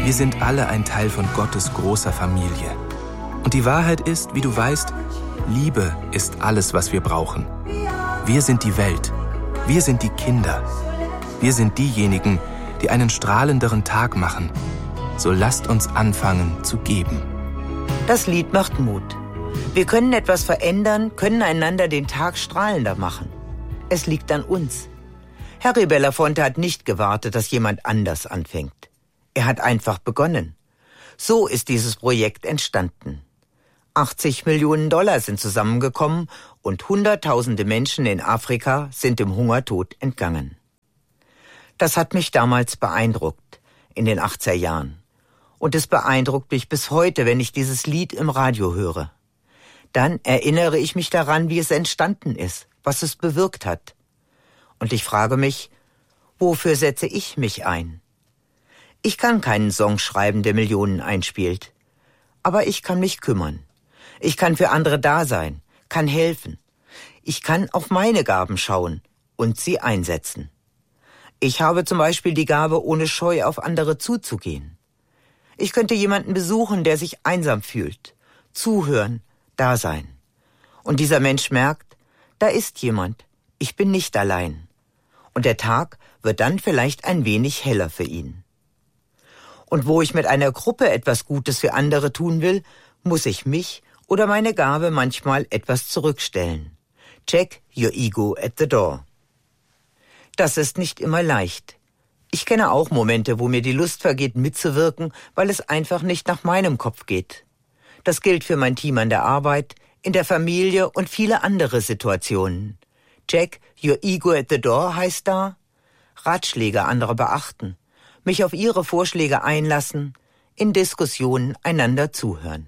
Wir sind alle ein Teil von Gottes großer Familie. Und die Wahrheit ist, wie du weißt, Liebe ist alles, was wir brauchen. Wir sind die Welt. Wir sind die Kinder. Wir sind diejenigen, die einen strahlenderen Tag machen. So lasst uns anfangen zu geben. Das Lied macht Mut. Wir können etwas verändern, können einander den Tag strahlender machen. Es liegt an uns. Harry Belafonte hat nicht gewartet, dass jemand anders anfängt. Er hat einfach begonnen. So ist dieses Projekt entstanden. 80 Millionen $ sind zusammengekommen und Hunderttausende Menschen in Afrika sind dem Hungertod entgangen. Das hat mich damals beeindruckt, in den 80er Jahren. Und es beeindruckt mich bis heute, wenn ich dieses Lied im Radio höre. Dann erinnere ich mich daran, wie es entstanden ist, was es bewirkt hat. Und ich frage mich, wofür setze ich mich ein? Ich kann keinen Song schreiben, der Millionen einspielt. Aber ich kann mich kümmern. Ich kann für andere da sein, kann helfen. Ich kann auf meine Gaben schauen und sie einsetzen. Ich habe zum Beispiel die Gabe, ohne Scheu auf andere zuzugehen. Ich könnte jemanden besuchen, der sich einsam fühlt, zuhören, da sein. Und dieser Mensch merkt, da ist jemand, ich bin nicht allein. Und der Tag wird dann vielleicht ein wenig heller für ihn. Und wo ich mit einer Gruppe etwas Gutes für andere tun will, muss ich mich oder meine Gabe manchmal etwas zurückstellen. Check your ego at the door. Das ist nicht immer leicht. Ich kenne auch Momente, wo mir die Lust vergeht, mitzuwirken, weil es einfach nicht nach meinem Kopf geht. Das gilt für mein Team an der Arbeit, in der Familie und viele andere Situationen. Check your ego at the door heißt da, Ratschläge anderer beachten, mich auf ihre Vorschläge einlassen, in Diskussionen einander zuhören.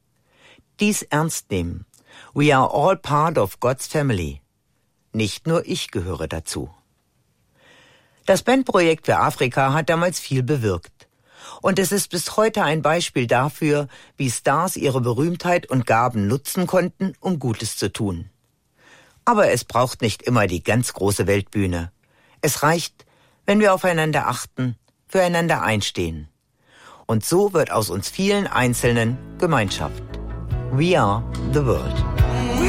Dies ernst nehmen. We are all part of God's family. Nicht nur ich gehöre dazu. Das Bandprojekt für Afrika hat damals viel bewirkt. Und es ist bis heute ein Beispiel dafür, wie Stars ihre Berühmtheit und Gaben nutzen konnten, um Gutes zu tun. Aber es braucht nicht immer die ganz große Weltbühne. Es reicht, wenn wir aufeinander achten, füreinander einstehen. Und so wird aus uns vielen Einzelnen Gemeinschaft. We are the world.